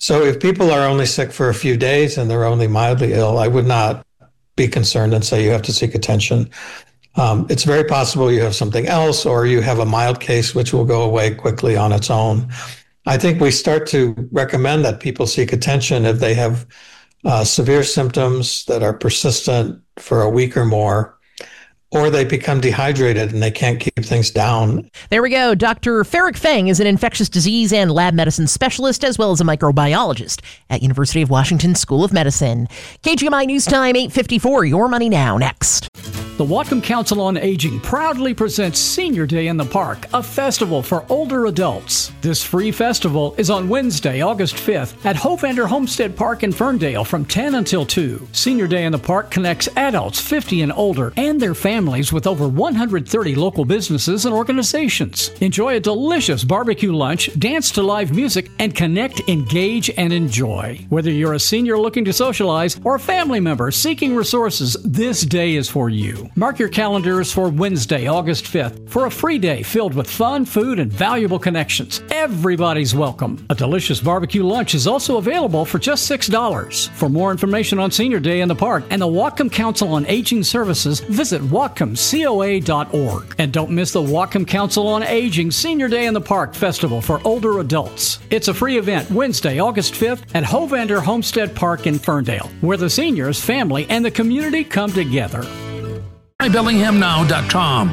So if people are only sick for a few days and they're only mildly ill, I would not be concerned and say you have to seek attention. It's very possible you have something else, or you have a mild case which will go away quickly on its own. I think we start to recommend that people seek attention if they have severe symptoms that are persistent for a week or more, or they become dehydrated and they can't keep things down. There we go. Dr. Ferric Fang is an infectious disease and lab medicine specialist, as well as a microbiologist at University of Washington School of Medicine. KGMI News Time, 8:54. Your Money Now, next. The Whatcom Council on Aging proudly presents Senior Day in the Park, a festival for older adults. This free festival is on Wednesday, August 5th at Hovander Homestead Park in Ferndale from 10 until 2. Senior Day in the Park connects adults 50 and older and their families with over 130 local businesses and organizations. Enjoy a delicious barbecue lunch, dance to live music, and connect, engage, and enjoy. Whether you're a senior looking to socialize or a family member seeking resources, this day is for you. Mark your calendars for Wednesday, August 5th for a free day filled with fun, food, and valuable connections. Everybody's welcome. A delicious barbecue lunch is also available for just $6. For more information on Senior Day in the Park and the Whatcom Council on Aging Services, visit whatcomcoa.org. And don't miss the Whatcom Council on Aging Senior Day in the Park Festival for older adults. It's a free event Wednesday, August 5th at Hovander Homestead Park in Ferndale, where the seniors, family, and the community come together. BellinghamNow.com.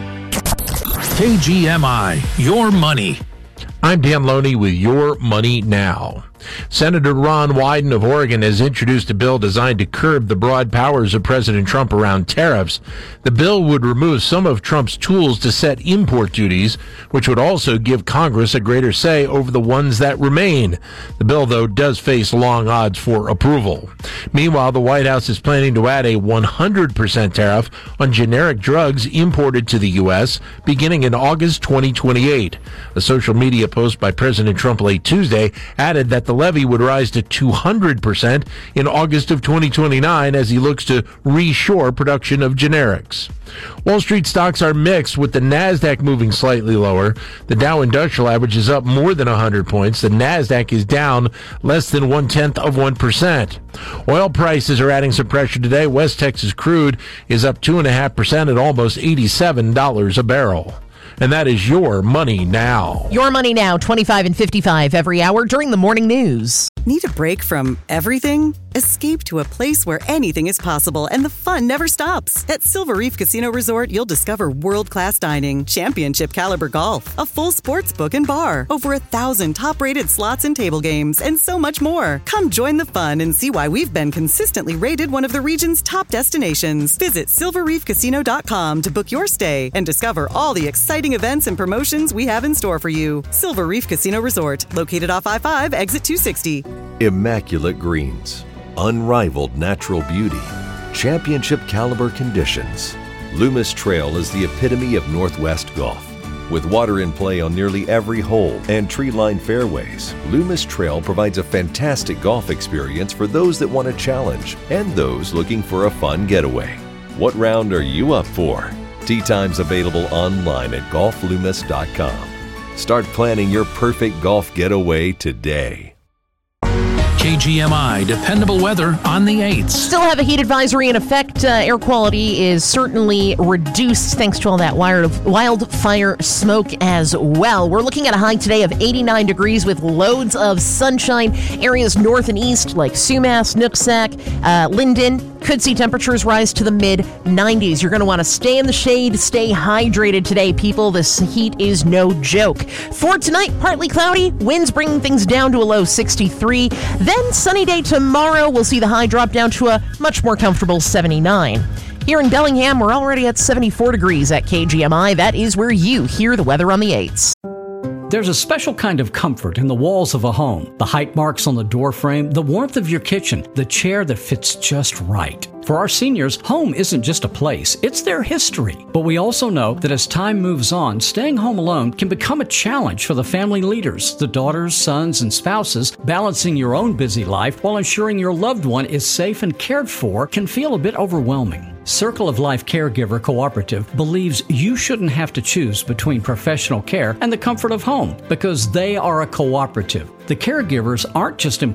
KGMI, Your Money. I'm Dan Loney with Your Money Now. Senator Ron Wyden of Oregon has introduced a bill designed to curb the broad powers of President Trump around tariffs. The bill would remove some of Trump's tools to set import duties, which would also give Congress a greater say over the ones that remain. The bill, though, does face long odds for approval. Meanwhile, the White House is planning to add a 100% tariff on generic drugs imported to the U.S. beginning in August 2028. A social media post by President Trump late Tuesday added that the levy would rise to 200% in August of 2029 as he looks to reshore production of generics. Wall Street stocks are mixed, with the Nasdaq moving slightly lower. The Dow Industrial Average is up more than 100 points. The Nasdaq is down less than 0.1%. Oil prices are adding some pressure today. West Texas crude is up 2.5% at almost $87 a barrel. And that is Your Money Now. Your Money Now, 25 and 55 every hour during the morning news. Need a break from everything? Escape to a place where anything is possible and the fun never stops. At Silver Reef Casino Resort, you'll discover world-class dining, championship caliber golf, a full sports book and bar, over 1,000 top-rated slots and table games, and so much more. Come join the fun and see why we've been consistently rated one of the region's top destinations. Visit silverreefcasino.com to book your stay and discover all the exciting events and promotions we have in store for you. Silver Reef Casino Resort, located off I-5, exit 260. Immaculate greens, unrivaled natural beauty, championship caliber conditions. Loomis Trail is the epitome of Northwest golf. With water in play on nearly every hole and tree-lined fairways, Loomis Trail provides a fantastic golf experience for those that want a challenge and those looking for a fun getaway. What round are you up for? Tee times available online at golfloomis.com. Start planning your perfect golf getaway today. KGMI, dependable weather on the 8th. Still have a heat advisory in effect. Air quality is certainly reduced thanks to all that wildfire smoke as well. We're looking at a high today of 89 degrees with loads of sunshine. Areas north and east like Sumas, Nooksack, Linden could see temperatures rise to the mid-90s. You're going to want to stay in the shade, stay hydrated today, people. This heat is no joke. For tonight, partly cloudy, winds bringing things down to a low 63. Then sunny day tomorrow. We'll see the high drop down to a much more comfortable 79. Here in Bellingham, we're already at 74 degrees at KGMI. That is where you hear the weather on the 8s. There's a special kind of comfort in the walls of a home. The height marks on the door frame, the warmth of your kitchen, the chair that fits just right. For our seniors, home isn't just a place, it's their history. But we also know that as time moves on, staying home alone can become a challenge for the family leaders, the daughters, sons, and spouses. Balancing your own busy life while ensuring your loved one is safe and cared for can feel a bit overwhelming. Circle of Life Caregiver Cooperative believes you shouldn't have to choose between professional care and the comfort of home because they are a cooperative. The caregivers aren't just